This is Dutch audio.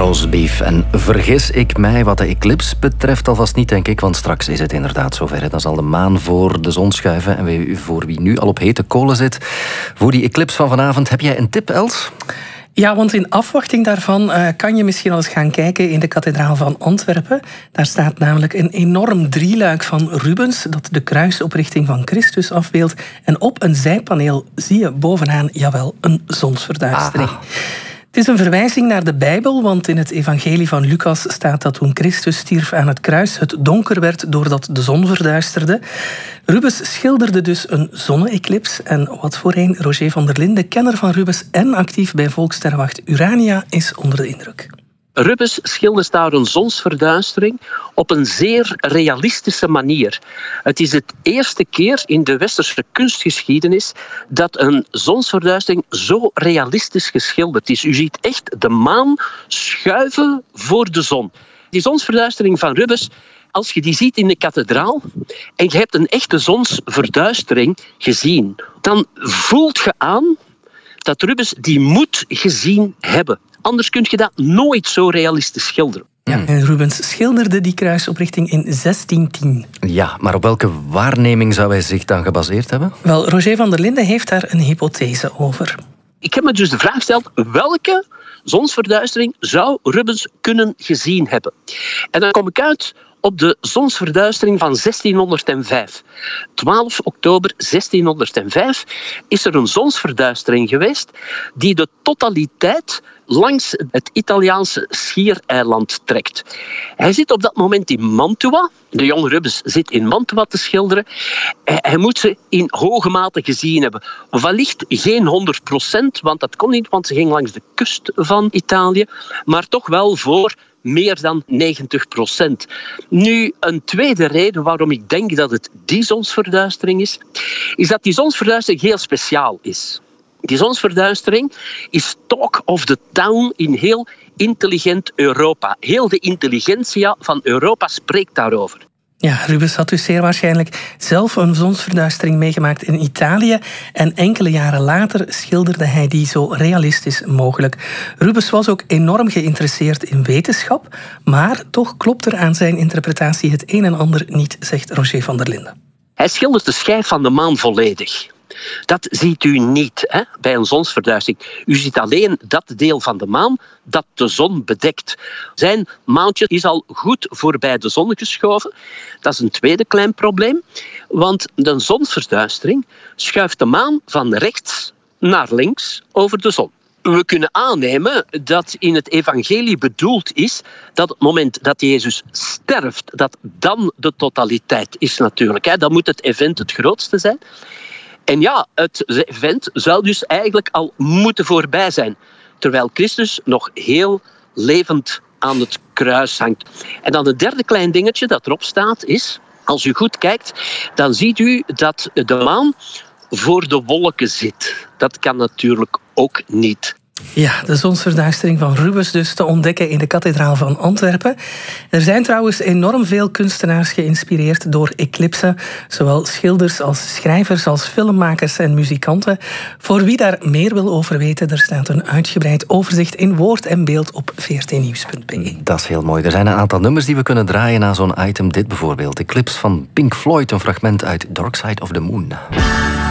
roastbeef. En vergis ik mij wat de eclipse betreft alvast niet, denk ik, want straks is het inderdaad zover. Dan zal de maan voor de zon schuiven. En voor wie nu al op hete kolen zit, voor die eclipse van vanavond, heb jij een tip, Els? Ja, want in afwachting daarvan kan je misschien al eens gaan kijken in de kathedraal van Antwerpen. Daar staat namelijk een enorm drieluik van Rubens dat de kruisoprichting van Christus afbeeldt. En op een zijpaneel zie je bovenaan, jawel, een zonsverduistering. Aha. Het is een verwijzing naar de Bijbel, want in het evangelie van Lucas staat dat toen Christus stierf aan het kruis het donker werd doordat de zon verduisterde. Rubens schilderde dus een zonne-eclips en wat voor een, Roger van der Linde, kenner van Rubens en actief bij Volkssterrenwacht Urania, is onder de indruk. Rubens schildert daar een zonsverduistering op een zeer realistische manier. Het is het eerste keer in de westerse kunstgeschiedenis dat een zonsverduistering zo realistisch geschilderd is. U ziet echt de maan schuiven voor de zon. Die zonsverduistering van Rubens, als je die ziet in de kathedraal en je hebt een echte zonsverduistering gezien, dan voelt je aan dat Rubens die moet gezien hebben. Anders kun je dat nooit zo realistisch schilderen. Ja, en Rubens schilderde die kruisoprichting in 1610. Ja, maar op welke waarneming zou hij zich dan gebaseerd hebben? Wel, Roger van der Linde heeft daar een hypothese over. Ik heb me dus de vraag gesteld, welke zonsverduistering zou Rubens kunnen gezien hebben? En dan kom ik uit op de zonsverduistering van 1605. 12 oktober 1605 is er een zonsverduistering geweest die de totaliteit langs het Italiaanse schiereiland trekt. Hij zit op dat moment in Mantua. De jonge Rubens zit in Mantua te schilderen. Hij moet ze in hoge mate gezien hebben. Wellicht geen 100%, want dat kon niet, want ze ging langs de kust van Italië, maar toch wel voor meer dan 90%. Nu, een tweede reden waarom ik denk dat het die zonsverduistering is dat die zonsverduistering heel speciaal is. Die zonsverduistering is talk of the town in heel intelligent Europa. Heel de intelligentsia van Europa spreekt daarover. Ja, Rubens had dus zeer waarschijnlijk zelf een zonsverduistering meegemaakt in Italië en enkele jaren later schilderde hij die zo realistisch mogelijk. Rubens was ook enorm geïnteresseerd in wetenschap, maar toch klopt er aan zijn interpretatie het een en ander niet, zegt Roger van der Linde. Hij schildert de schijf van de maan volledig. Dat ziet u niet bij een zonsverduistering. U ziet alleen dat deel van de maan dat de zon bedekt. Zijn maantje is al goed voorbij de zon geschoven. Dat is een tweede klein probleem. Want de zonsverduistering schuift de maan van rechts naar links over de zon. We kunnen aannemen dat in het evangelie bedoeld is dat het moment dat Jezus sterft, dat dan de totaliteit is natuurlijk. Dan moet het event het grootste zijn. En ja, het event zou dus eigenlijk al moeten voorbij zijn, terwijl Christus nog heel levend aan het kruis hangt. En dan het derde klein dingetje dat erop staat is, als u goed kijkt, dan ziet u dat de maan voor de wolken zit. Dat kan natuurlijk ook niet. Ja, de zonsverduistering van Rubens dus te ontdekken in de kathedraal van Antwerpen. Er zijn trouwens enorm veel kunstenaars geïnspireerd door eclipsen. Zowel schilders als schrijvers als filmmakers en muzikanten. Voor wie daar meer wil over weten, er staat een uitgebreid overzicht in woord en beeld op vrtnieuws.be. Dat is heel mooi. Er zijn een aantal nummers die we kunnen draaien na zo'n item. Dit bijvoorbeeld, Eclipse van Pink Floyd, een fragment uit Dark Side of the Moon.